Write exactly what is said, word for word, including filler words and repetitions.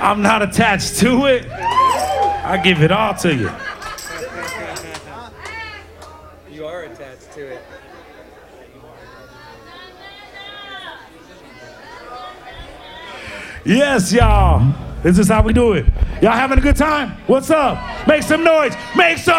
I'm not attached to it. I give it all to you. You are attached to it. Yes, y'all. This is how we do it. Y'all having a good time? What's up? Make some noise. Make some